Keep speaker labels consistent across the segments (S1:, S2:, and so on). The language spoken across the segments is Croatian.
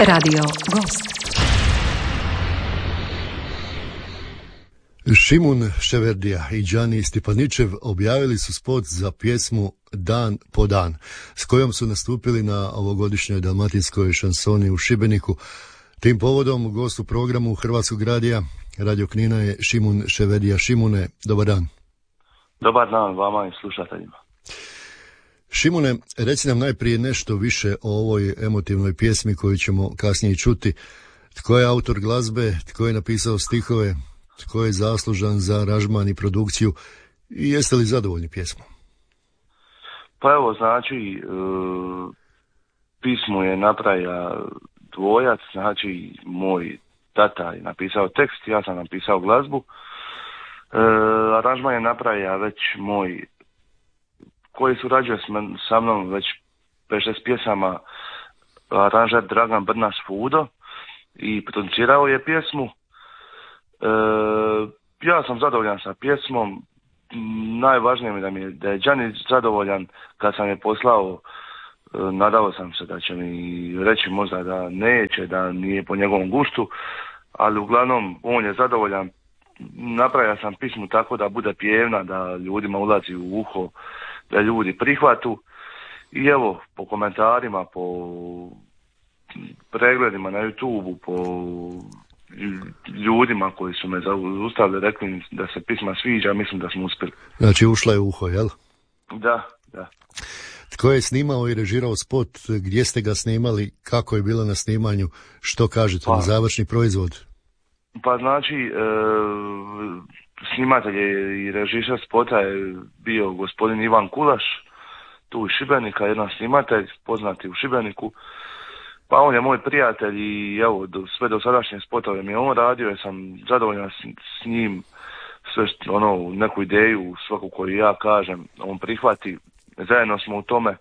S1: Radio Gost.
S2: Šimun Ševerdija i Đani Stipaničev objavili su spot za pjesmu Dan po dan, s kojom su nastupili na ovogodišnjoj dalmatinskoj šansoni u Šibeniku. Tim povodom gost u programu Hrvatskog radija, Radio Knina, je Šimun Ševerdija. Šimune, dobar dan.
S3: Dobar dan vama i slušateljima.
S2: Šimune, reci nam najprije nešto više o ovoj emotivnoj pjesmi koju ćemo kasnije čuti. Tko je autor glazbe, tko je napisao stihove, tko je zaslužan za aranžman i produkciju i jeste li zadovoljni pjesmom?
S3: Pa evo, znači, pismo je napravio dvojac, znači moj tata je napisao tekst, ja sam napisao glazbu. Aranžman je napravio već moj, koji surađuje sa mnom već 5-6 pjesama, aranžer Dragan Brnas Fudo, i producirao je pjesmu. Ja sam zadovoljan sa pjesmom. Najvažnije mi je da je Đani zadovoljan. Kad sam je poslao, nadao sam se da će mi reći možda da neće, da nije po njegovom guštu, ali uglavnom on je zadovoljan. Napravio sam pismu tako da bude pjevna, da ljudima ulazi u uho, da ljudi prihvatu. I evo, po komentarima, po pregledima na YouTubeu, po ljudima koji su me zaustavili, rekli da se pisma sviđa, mislim da smo uspjeli.
S2: Znači ušla je u uho, jel?
S3: Da.
S2: Tko je snimao i režirao spot, gdje ste ga snimali, kako je bilo na snimanju, što kažete na završni proizvod?
S3: Pa znači, snimatelj i režiser spota je bio gospodin Ivan Kulaš, tu iz Šibenika, jedan snimatelj, poznati u Šibeniku. Pa on je moj prijatelj i evo, sve dosadašnje spotove mi je on radio, jer sam zadovoljan s njim, sve neku ideju, svaku koju ja kažem, on prihvati, zajedno smo u tome.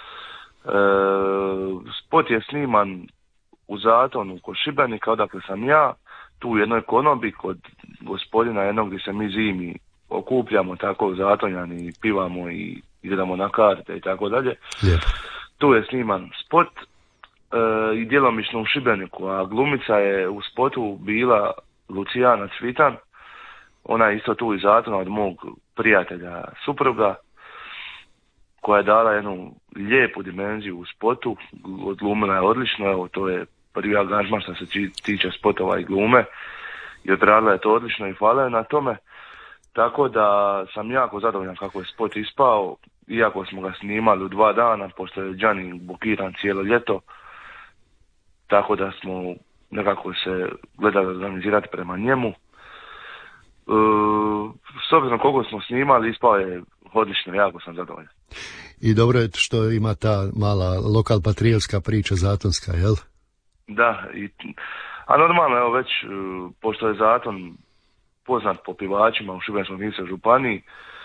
S3: Spot je sniman u Zatonu kod Šibenika, odakle sam ja, tu u jednoj konobi kod gospodina jednog gdje se mi zimi okupljamo, tako Zatonjani, pivamo i idemo na karte i tako dalje. Tu je sniman spot. I djelomično u Šibeniku, a glumica je u spotu bila Lucijana Cvitan, ona je isto tu iz Zatona od mog prijatelja supruga, koja je dala jednu lijepu dimenziju u spotu, odglumila je odlično, evo to je prvi angažman što se tiče spotova i glume, i odradila je to odlično i hvala je na tome, tako da sam jako zadovoljan kako je spot ispao, iako smo ga snimali u 2 dana, pošto je Đani bukiran cijelo ljeto, tako da smo nekako se gledali organizirati prema njemu. S obzirom koliko smo snimali, ispao je odlično, jako sam zadovoljan.
S2: I dobro je što ima ta mala lokal patriotska priča zatonska, jel?
S3: Da, a normalno, evo već, pošto je Zaton poznat po pivačima u Šibensko-kninskoj županiji,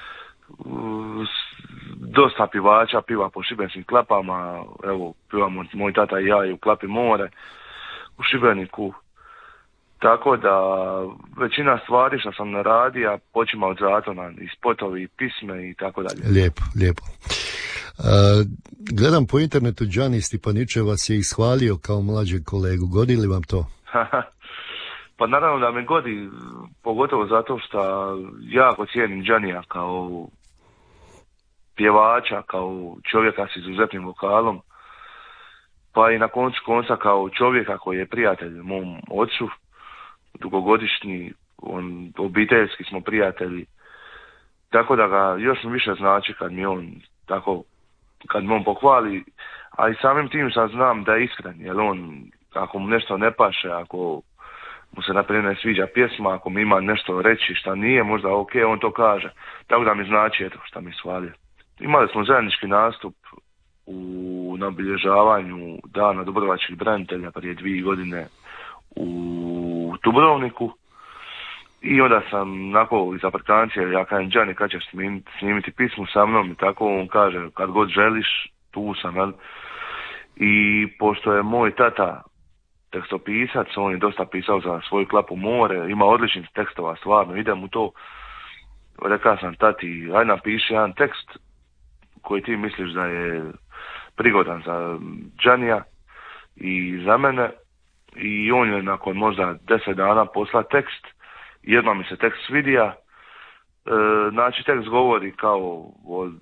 S3: dosta pivača piva po šibenskim klapama, evo pivamo moj tata i ja i u Klapi more u Šibeniku, tako da većina stvari što sam naradio počima od Zatona, i spotovi, i pisme i tako dalje.
S2: Lijepo. Gledam po internetu, Đani Stipaničev vas je ishvalio kao mlađeg kolegu, godi li vam to?
S3: Pa naravno da me godi, pogotovo zato što jako cijenim Đanija kao pjevača, kao čovjeka s izuzetnim vokalom, pa i na koncu konca kao čovjeka koji je prijatelj mom ocu, dugogodišnji, obiteljski smo prijatelji, tako da ga još više znači kad mi on pohvali, a i samim tim sad znam da je iskren, jer on, ako mu nešto ne paše, ako mu se naprijed ne sviđa pjesma, ako mi ima nešto reći šta nije možda ok, on to kaže, tako da mi znači eto šta mi shvalio. Imali smo zajednički nastup na obilježavanju Dana Dubrovačkih branitelja prije 2 godine u Dubrovniku, i onda sam nakon iz aplikacije, ja kažem Đani kad ćeš snimiti pismu sa mnom, i tako on kaže kad god želiš, tu sam, jel? I pošto je moj tata tekstopisac, on je dosta pisao za svoju Klapu more, ima odličnih tekstova, stvarno, idem u to, rekao sam tati, aj napiši jedan tekst koji ti misliš da je prigodan za Đanija i za mene, i on je nakon možda 10 dana posla tekst, jedno mi se tekst svidija, znači tekst govori kao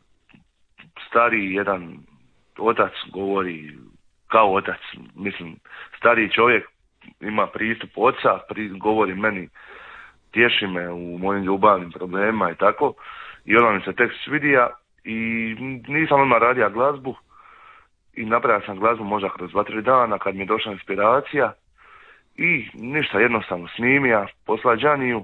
S3: stariji jedan otac govori kao otac, mislim, stariji čovjek ima pristup oca, govori meni, tješi me u mojim ljubavnim problemima i tako, i onda mi se tekst svidija i nisam odmah radio glazbu i napravio sam glazbu možda kroz 2-3 dana kad mi je došla inspiracija i ništa, jednostavno snimija, posla Đaniju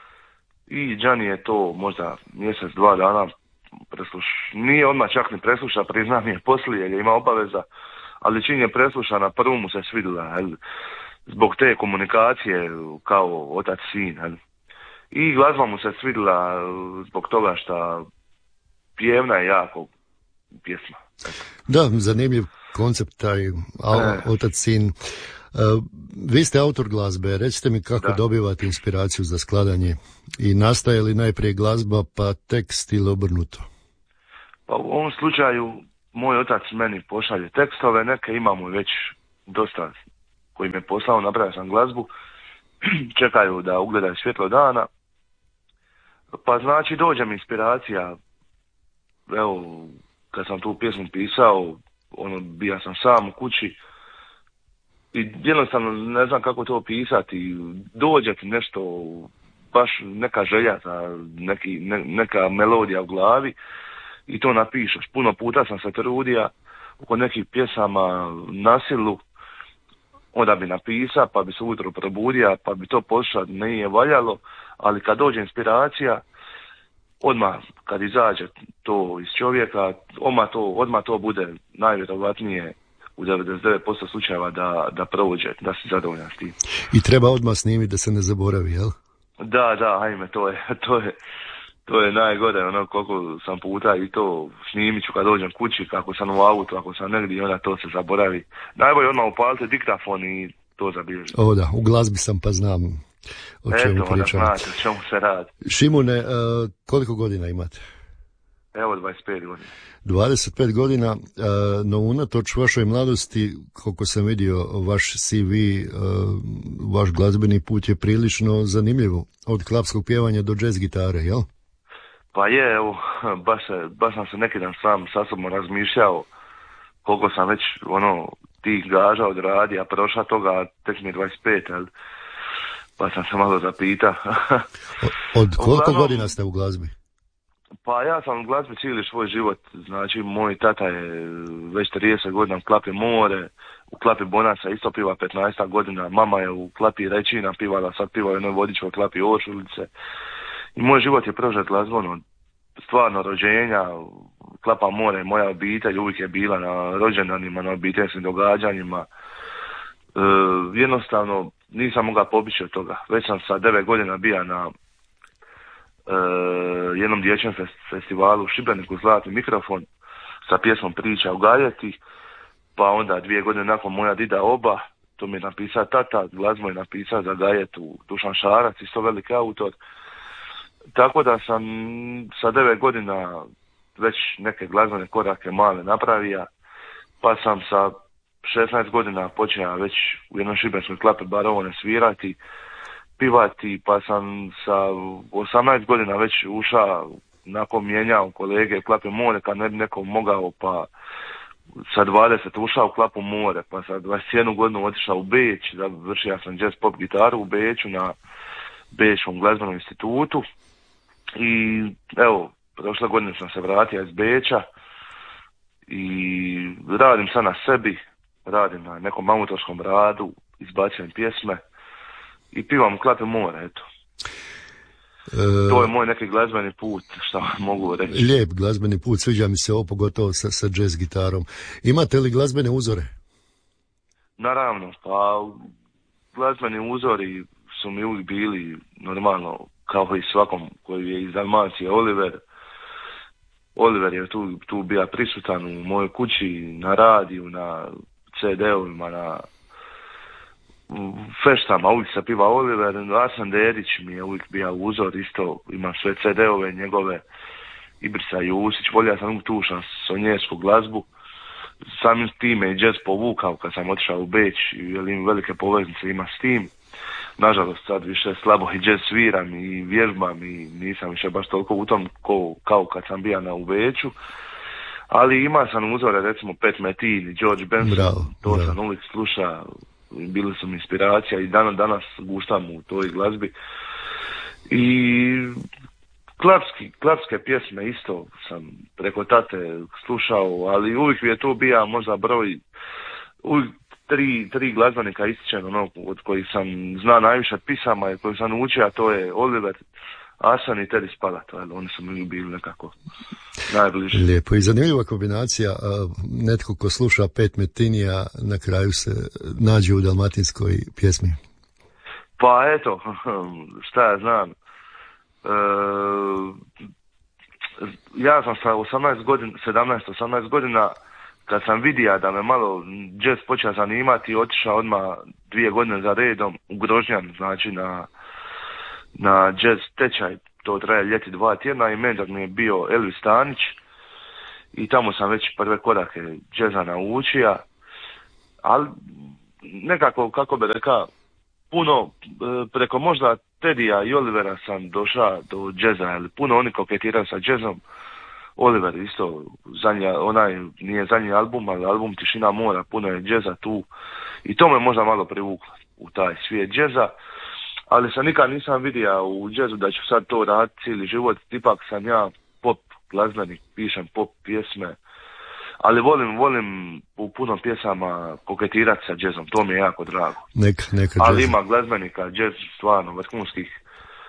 S3: i Đani je to možda mjesec, 2 dana nije odmah čak ni presluša, priznam je poslije jer je ima obaveza, ali čim je presluša na prvu mu se svidila, zbog te komunikacije kao otac sin, i glazba mu se svidila zbog toga što pjevna je jako pjesma.
S2: Da, zanimljiv koncept taj otac sin. Vi ste autor glazbe, recite mi kako dobivate inspiraciju za skladanje i nastaje li najprije glazba pa tekst ili obrnuto?
S3: Pa u ovom slučaju moj otac meni pošalje tekstove, neke imamo već dosta koji me poslao, napravio sam glazbu, čekaju da ugledaju svjetlo dana, pa znači dođe mi inspiracija, evo kad sam tu pjesmu pisao, bija sam sam u kući i jednostavno ne znam kako to opisati, dođe ti nešto, baš neka želja, neka melodija u glavi i to napišeš. Puno puta sam se trudio oko nekih pjesama na silu, onda bi napisao, pa bi se ujutro probudio, pa bi to poslušao, nije valjalo, ali kad dođe inspiracija, odmah kad izađe to iz čovjeka, odmah to bude najvjerojatnije u 99% slučajeva da prođe, da si zadovoljan s tim.
S2: I treba odmah snimiti da se ne zaboravi, jel?
S3: Da, ajme, to je najgore, koliko sam puta i to snimit ću kad dođem kući, kako sam u autu, ako sam negdje, onda to se zaboravi. Najbolje odmah upalite diktafon i to zabilježiti.
S2: O da, u glazbi sam pa znam o čemu pričam.
S3: Eto, znate o čemu se radi.
S2: Šimune, koliko godina imate?
S3: Evo 25 godina.
S2: 25 godina, no unatoč vašoj mladosti, koliko sam vidio vaš CV, vaš glazbeni put je prilično zanimljivo. Od klapskog pjevanja do jazz gitare, jel?
S3: Pa je, evo, baš sam se neki dan sam sa sobom razmišljao koliko sam već tih gaža odradio, a prošla toga tek mi je 25, jel? Pa sam se malo zapitao.
S2: Od koliko godina ste u glazbi?
S3: Pa ja sam u glazbi cijeli svoj život, znači moj tata je već 30 godina u Klapi More, u Klapi Bonasa isto piva 15 godina, mama je u Klapi Rećina pivala, sad piva u jednoj vodičkoj Klapi Ošulice. I moj život je prožet glazbeno, stvarno rođenja, Klapa More, moja obitelj uvijek je bila na rođendanima, na obiteljskim događanjima. Jednostavno nisam mogao pobjeći od toga. Već sam sa 9 godina bio na jednom dječjem festivalu u Šibeniku, Zlatni mikrofon, sa pjesmom Priča o Gajeti, pa onda 2 godine nakon moja dida Oba, to mi je napisao tata, glazbu je napisao za Gajetu Dušan Šarac, isto veliki autor. Tako da sam sa 9 godina već neke glazbene korake male napravio, pa sam sa 16 godina počeo već u jednoj šibenskoj Klapi Barovone svirati, pivati, pa sam sa 18 godina već ušao, nakon mijenjao kolege Klape More, kad ne bi neko mogao, pa sa 20 ušao u Klapu More, pa sa 21 godinu otišao u Beč, završio sam jazz pop gitaru u Beču na Bečkom glazbenom institutu i evo, prošle godine sam se vratio iz Beča i radim sad na sebi, radim na nekom autorskom radu, izbacujem pjesme i pivam u Klape More, eto. To je moj neki glazbeni put, što mogu reći.
S2: Lijep glazbeni put, sviđa mi se ovo, pogotovo sa jazz gitarom. Imate li glazbene uzore?
S3: Naravno, pa glazbeni uzori su mi uvijek bili normalno, kao i svakom koji je iz Dalmacije, Oliver. Oliver je tu bio prisutan u mojoj kući, na radiju, na CD-ovima, na feštama, uvijek se piva Oliver. Arsen Dedić mi je uvijek bio uzor, isto imam sve CD-ove njegove, Ibrisa Jusić, volio sam tu šansonjersku glazbu samim time i jazz povukao kad sam otišao u Beč, jer im velike poveznice ima s tim. Nažalost, sad više slabo i jazz sviram i vježbam i nisam više baš toliko u tom kao kad sam bio u Beču. Ali ima sam uzore, recimo Pat Metheny, George Benson, to sam uvijek sluša, bili su mi inspiracija i danas guštam u toj glazbi. I klapske pjesme isto sam preko tate slušao, ali uvijek je to bio možda broj, uvijek tri glazbenika ističem, od kojih sam zna najviše pisama i kojih sam učio, a to je Oliver Asan i Teddy Spalato, oni su mi bili nekako najbliži.
S2: Lijepo i zanimljiva kombinacija, netko ko sluša Pat Methenija na kraju se nađe u dalmatinskoj pjesmi.
S3: Pa eto, šta ja znam, ja sam sa 17-18 godina kad sam vidio da me malo jazz počeo zanimati, otišao odmah 2 godine za redom u Grožnjan, znači na jazz tečaj, to traje ljeti 2 tjedna i mentor mi je bio Elvis Stanić i tamo sam već prve korake jazza naučio, ali nekako, kako bi rekao, puno preko možda Tedija i Olivera sam došao do jazza, ali puno oni koketiraju sa jazzom. Oliver isto, nije zadnji album, ali album Tišina mora, puno je džeza tu i to me možda malo privuklo u taj svijet džeza, ali sam nikad nisam vidio u džezu da ću sad to raditi cijeli život, ipak sam ja pop glazbenik, pišem pop pjesme, ali volim u puno pjesama koketirati sa džezom, to mi je jako drago.
S2: Neka
S3: ali ima glazbenika, džez stvarno vrhunskih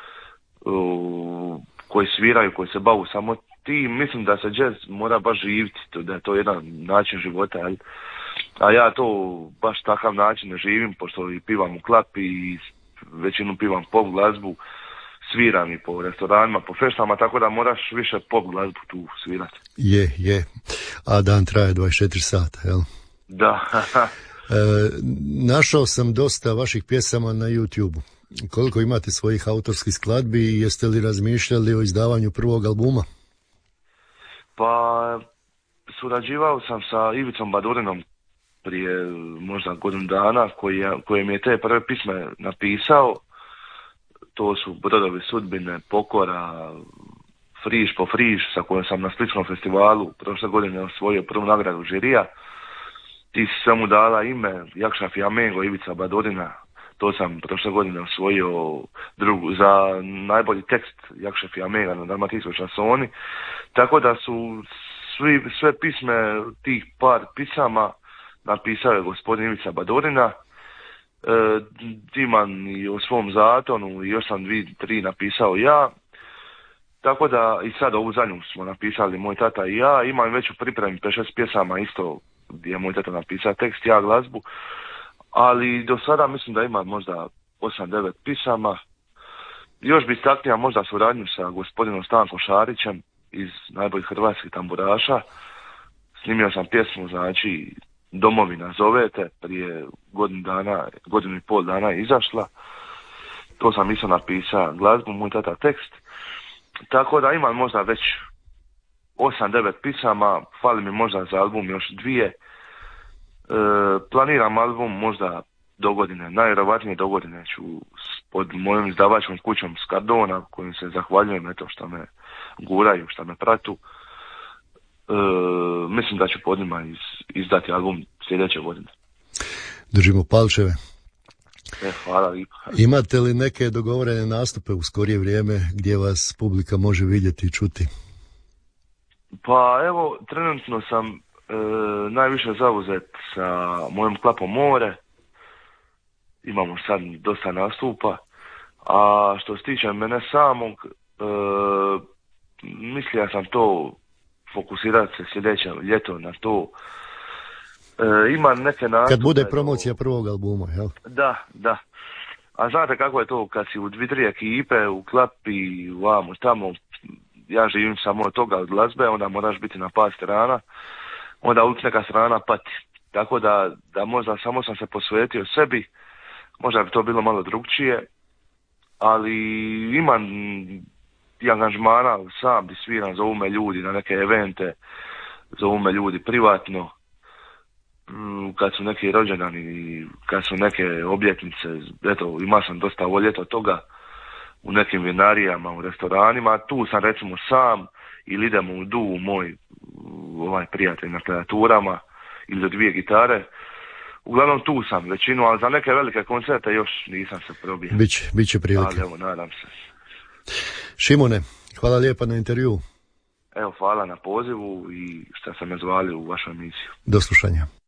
S3: koji sviraju, koji se bavu samo tim, mislim da se jazz mora baš živiti, da je to jedan način života, a ja to baš takav način ne živim, pošto i pivam u klapi i većinu pivam pop glazbu, sviram i po restoranima, po feštama, tako da moraš više pop glazbu tu svirati.
S2: Je, a dan traje 24 sata, jel?
S3: Da.
S2: Našao sam dosta vaših pjesama na YouTube-u. Koliko imate svojih autorskih skladbi i jeste li razmišljali o izdavanju prvog albuma?
S3: Pa, surađivao sam sa Ivicom Badurinom prije možda godinu dana, koji mi je te prve pisme napisao. To su Brodovi sudbine, Pokora, Friž po friž, sa kojom sam na Splitskom festivalu prošle godine osvojio prvu nagradu žirija. Ti si samo dala ime Jakša Fiamengo, Ivica Badurina. To sam prošle godine osvojio za najbolji tekst Jakše Fiamenga na dalmatinskoj šansoni. Tako da su sve pisme tih par pisama napisao je gospodin Ivica Badurina. Imam i o svom zatonu i još sam 2-3 napisao ja. Tako da i sad ovu zadnju smo napisali moj tata i ja. Imam već u pripremi 5-6 pjesama isto gdje je moj tata napisao tekst, ja glazbu. Ali do sada mislim da ima možda 8-9 pisama. Još bi istaknio možda suradnju sa gospodinom Stankom Šarićem iz najboljih hrvatskih tamburaša. Snimio sam pjesmu, znači Domovina zovete, prije godinu i pol dana je izašla. To sam isto napisao glazbu, moj tata tekst. Tako da imam možda već 8-9 pisama, fali mi možda za album još 2. Planiram album možda do godine, najvjerovatnije do godine ću pod mojom izdavačkom kućom Skardona, kojim se zahvaljujem eto što me guraju, što me pratu. Mislim da ću pod njima izdati album sljedeće godine.
S2: Držimo palčeve.
S3: Hvala lijepo.
S2: Imate li neke dogovorene nastupe u skorije vrijeme gdje vas publika može vidjeti i čuti?
S3: Pa evo, trenutno sam najviše zauzet sa mojom klapom More. Imamo sad dosta nastupa. A što se tiče mene samog, mislio sam to fokusirati se sljedeće ljeto na to. Ima neke nastupe.
S2: Kad bude promocija prvog albuma, jel?
S3: Da. A znate kako je to kad si u 2-3 ekipe, u klapi, vamo, tamo, ja živim samo od toga, od glazbe, onda moraš biti na par strana, onda uvijek neka strana pati. Tako da možda samo sam se posvetio sebi, možda bi to bilo malo drugčije, ali imam i angažmana sam di sviram, zovu me ljudi na neke evente, zovu me ljudi privatno. kad su neki rođendani, kad su neke obljetnice, eto, imao sam dosta ovo ljeto toga, u nekim vinarijama, u restoranima, tu sam recimo sam, ili idemo u Du, moj prijatelj na klavijaturama, ili do 2 gitare. Uglavnom tu sam većinu, ali za neke velike koncerte još nisam se probio.
S2: Biće prilike.
S3: Ali evo, nadam se.
S2: Šimone, hvala lijepa na intervju.
S3: Evo, hvala na pozivu i što ste me zvali u vašu emisiju.
S2: Do slušanja.